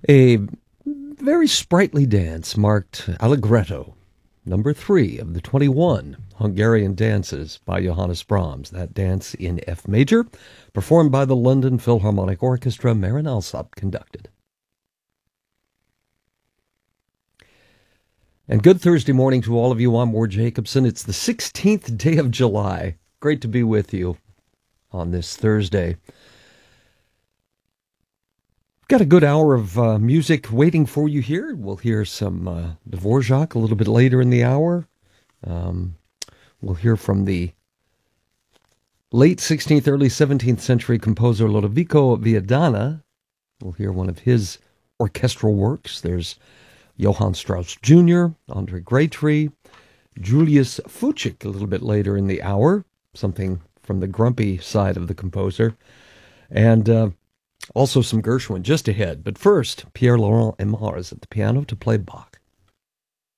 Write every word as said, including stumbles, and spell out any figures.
A very sprightly dance marked Allegretto, number three of the twenty-one Hungarian dances by Johannes Brahms. That dance in F major, performed by the London Philharmonic Orchestra, Marin Alsop conducted. And good Thursday morning to all of you. I'm Ward Jacobson. It's the sixteenth day of July. Great to be with you on this Thursday. Got a good hour of uh, music waiting for you here. We'll hear some uh, Dvorak a little bit later in the hour. Um, we'll hear from the late sixteenth, early seventeenth century composer Lodovico Viadana. We'll hear one of his orchestral works. There's Johann Strauss Junior, Andre Graytree, Julius Fuchs a little bit later in the hour, something from the grumpy side of the composer, and uh, also some Gershwin just ahead. But first, Pierre-Laurent Aimard is at the piano to play Bach.